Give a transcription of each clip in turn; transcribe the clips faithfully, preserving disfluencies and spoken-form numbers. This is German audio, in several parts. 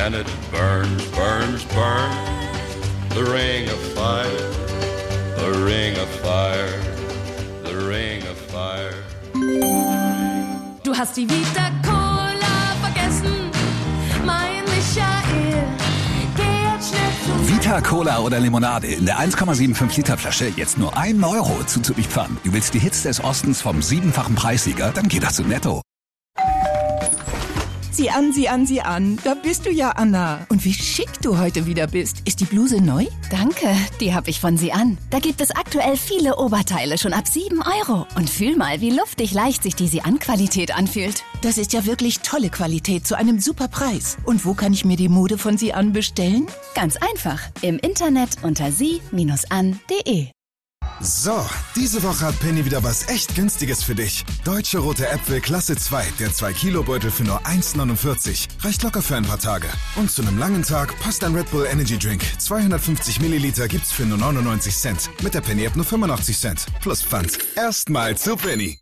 and it burns, burns, burns. The ring of fire, the ring of fire, the ring of fire. Du hast die Vita Cola vergessen, mein Michael. Geh jetzt schnell zu Vita Cola oder Limonade in der eins Komma fünfundsiebzig Liter Flasche jetzt nur ein Euro zuzuliefern. Du willst die Hits des Ostens vom siebenfachen Preissieger? Dann geh doch zu Netto. Sieh an, sieh an, sieh an. Da bist du ja, Anna. Und wie schick du heute wieder bist. Ist die Bluse neu? Danke, die habe ich von Sie an. Da gibt es aktuell viele Oberteile schon ab sieben Euro. Und fühl mal, wie luftig leicht sich die Sie-an-Qualität anfühlt. Das ist ja wirklich tolle Qualität zu einem super Preis. Und wo kann ich mir die Mode von Sie an bestellen? Ganz einfach. Im Internet unter sie Bindestrich an punkt de. So, diese Woche hat Penny wieder was echt Günstiges für dich. Deutsche Rote Äpfel Klasse zwei, der zwei Kilo Beutel für nur eins neunundvierzig. Reicht locker für ein paar Tage. Und zu einem langen Tag passt ein Red Bull Energy Drink. zweihundertfünfzig Milliliter gibt's für nur neunundneunzig Cent. Mit der Penny App nur fünfundachtzig Cent. Plus Pfand. Erstmal zu Penny.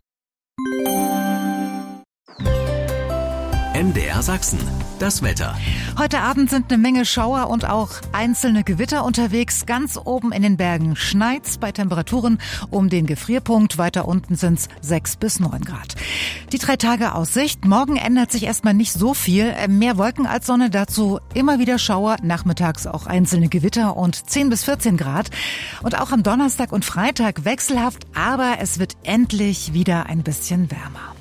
M D R Sachsen. Das Wetter. Heute Abend sind eine Menge Schauer und auch einzelne Gewitter unterwegs. Ganz oben in den Bergen schneit's bei Temperaturen um den Gefrierpunkt. Weiter unten sind's sechs bis neun Grad. Die drei Tage Aussicht. Morgen ändert sich erstmal nicht so viel. Mehr Wolken als Sonne, dazu immer wieder Schauer. Nachmittags auch einzelne Gewitter und zehn bis vierzehn Grad. Und auch am Donnerstag und Freitag wechselhaft, aber es wird endlich wieder ein bisschen wärmer.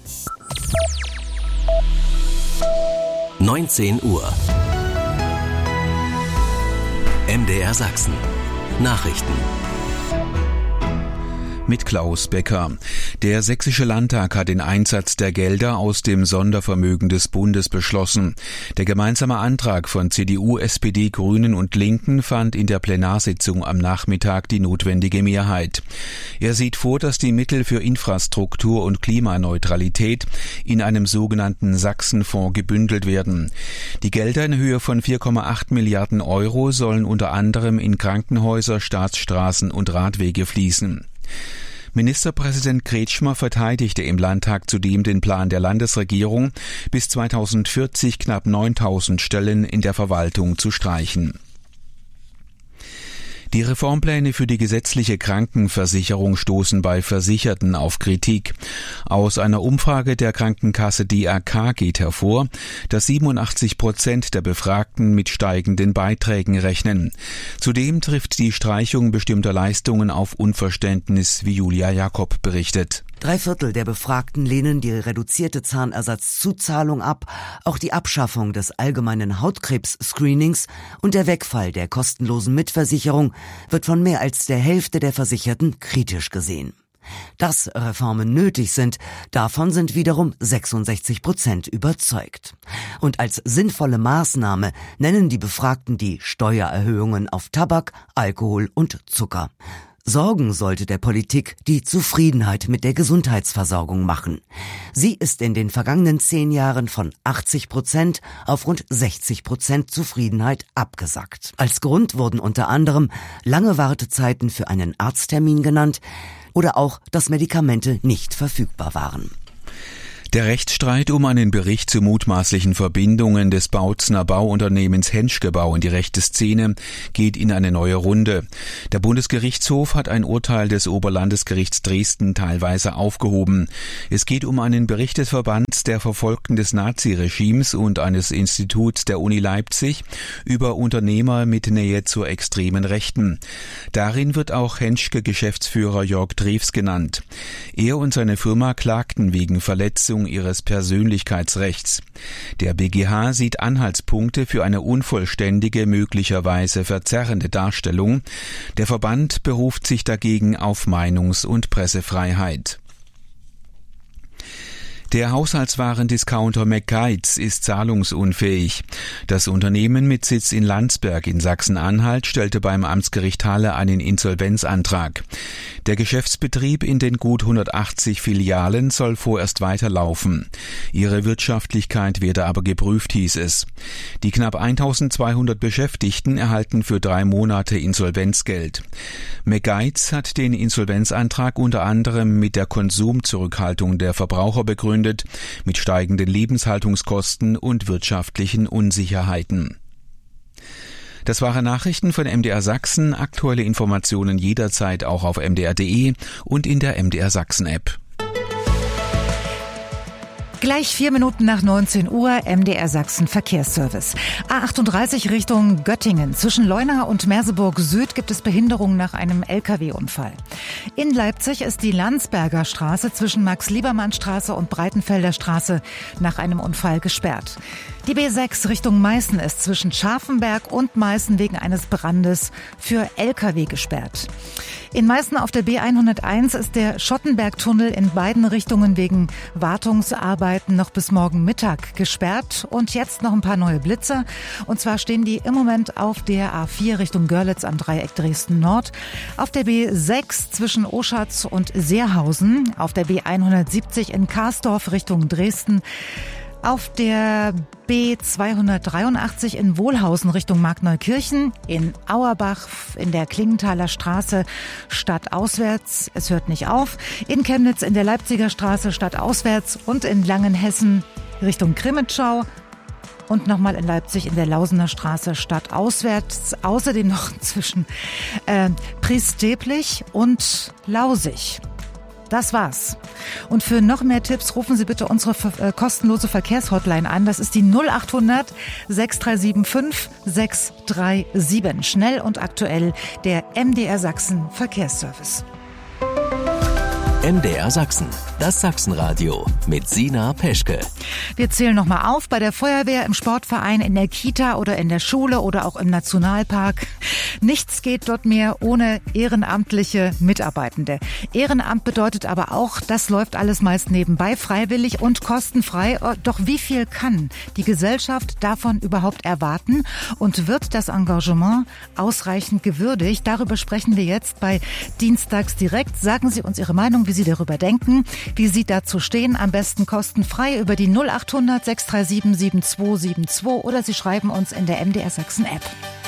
neunzehn Uhr. M D R Sachsen. Nachrichten. Mit Klaus Becker. Der Sächsische Landtag hat den Einsatz der Gelder aus dem Sondervermögen des Bundes beschlossen. Der gemeinsame Antrag von C D U, S P D, Grünen und Linken fand in der Plenarsitzung am Nachmittag die notwendige Mehrheit. Er sieht vor, dass die Mittel für Infrastruktur und Klimaneutralität in einem sogenannten Sachsenfonds gebündelt werden. Die Gelder in Höhe von vier Komma acht Milliarden Euro sollen unter anderem in Krankenhäuser, Staatsstraßen und Radwege fließen. Ministerpräsident Kretschmer verteidigte im Landtag zudem den Plan der Landesregierung, bis zweitausendvierzig knapp neuntausend Stellen in der Verwaltung zu streichen. Die Reformpläne für die gesetzliche Krankenversicherung stoßen bei Versicherten auf Kritik. Aus einer Umfrage der Krankenkasse D R K geht hervor, dass siebenundachtzig Prozent der Befragten mit steigenden Beiträgen rechnen. Zudem trifft die Streichung bestimmter Leistungen auf Unverständnis, wie Julia Jakob berichtet. Drei Viertel der Befragten lehnen die reduzierte Zahnersatzzuzahlung ab. Auch die Abschaffung des allgemeinen Hautkrebs-Screenings und der Wegfall der kostenlosen Mitversicherung wird von mehr als der Hälfte der Versicherten kritisch gesehen. Dass Reformen nötig sind, davon sind wiederum sechsundsechzig Prozent überzeugt. Und als sinnvolle Maßnahme nennen die Befragten die Steuererhöhungen auf Tabak, Alkohol und Zucker. Sorgen sollte der Politik die Zufriedenheit mit der Gesundheitsversorgung machen. Sie ist in den vergangenen zehn Jahren von achtzig Prozent auf rund sechzig Prozent Zufriedenheit abgesackt. Als Grund wurden unter anderem lange Wartezeiten für einen Arzttermin genannt oder auch, dass Medikamente nicht verfügbar waren. Der Rechtsstreit um einen Bericht zu mutmaßlichen Verbindungen des Bautzener Bauunternehmens Henschke Bau in die rechte Szene geht in eine neue Runde. Der Bundesgerichtshof hat ein Urteil des Oberlandesgerichts Dresden teilweise aufgehoben. Es geht um einen Bericht des Verbands der Verfolgten des Naziregimes und eines Instituts der Uni Leipzig über Unternehmer mit Nähe zur extremen Rechten. Darin wird auch Henschke-Geschäftsführer Jörg Drews genannt. Er und seine Firma klagten wegen Verletzung ihres Persönlichkeitsrechts. Der B G H sieht Anhaltspunkte für eine unvollständige, möglicherweise verzerrende Darstellung. Der Verband beruft sich dagegen auf Meinungs- und Pressefreiheit. Der Haushaltswarendiscounter McGuides ist zahlungsunfähig. Das Unternehmen mit Sitz in Landsberg in Sachsen-Anhalt stellte beim Amtsgericht Halle einen Insolvenzantrag. Der Geschäftsbetrieb in den gut hundertachtzig Filialen soll vorerst weiterlaufen. Ihre Wirtschaftlichkeit werde aber geprüft, hieß es. Die knapp eintausendzweihundert Beschäftigten erhalten für drei Monate Insolvenzgeld. McGuides hat den Insolvenzantrag unter anderem mit der Konsumzurückhaltung der Verbraucher begründet begründet, mit steigenden Lebenshaltungskosten und wirtschaftlichen Unsicherheiten. Das waren Nachrichten von M D R Sachsen. Aktuelle Informationen jederzeit auch auf m d r punkt d e und in der M D R Sachsen App. Gleich vier Minuten nach neunzehn Uhr, M D R Sachsen Verkehrsservice. A achtunddreißig Richtung Göttingen. Zwischen Leuna und Merseburg Süd gibt es Behinderungen nach einem L K W-Unfall. In Leipzig ist die Landsberger Straße zwischen Max-Liebermann-Straße und Breitenfelder Straße nach einem Unfall gesperrt. Die B sechs Richtung Meißen ist zwischen Scharfenberg und Meißen wegen eines Brandes für L K W gesperrt. In Meißen auf der B hunderteins ist der Schottenbergtunnel in beiden Richtungen wegen Wartungsarbeiten noch bis morgen Mittag gesperrt. Und jetzt noch ein paar neue Blitzer. Und zwar stehen die im Moment auf der A vier Richtung Görlitz am Dreieck Dresden Nord, auf der B sechs zwischen Oschatz und Seerhausen, auf der B hundertsiebzig in Karsdorf Richtung Dresden, auf der B zweihundertdreiundachtzig in Wohlhausen Richtung Markneukirchen, in Auerbach in der Klingenthaler Straße stadtauswärts, es hört nicht auf, in Chemnitz in der Leipziger Straße stadtauswärts und in Langenhessen Richtung Krimitschau und nochmal in Leipzig in der Lausener Straße stadtauswärts, außerdem noch zwischen äh, Priesteblich und Lausig. Das war's. Und für noch mehr Tipps rufen Sie bitte unsere äh, kostenlose Verkehrshotline an. Das ist die null acht hundert sechs drei sieben fünf sechs drei sieben. Schnell und aktuell der M D R Sachsen Verkehrsservice. M D R Sachsen, das Sachsenradio mit Sina Peschke. Wir zählen nochmal auf, bei der Feuerwehr, im Sportverein, in der Kita oder in der Schule oder auch im Nationalpark. Nichts geht dort mehr ohne ehrenamtliche Mitarbeitende. Ehrenamt bedeutet aber auch, das läuft alles meist nebenbei, freiwillig und kostenfrei. Doch wie viel kann die Gesellschaft davon überhaupt erwarten? Und wird das Engagement ausreichend gewürdigt? Darüber sprechen wir jetzt bei Dienstags direkt. Sagen Sie uns Ihre Meinung, wie Sie darüber denken, wie Sie dazu stehen. Am besten kostenfrei über die null acht hundert sechs drei sieben sieben zwei sieben zwei oder Sie schreiben uns in der M D R Sachsen App.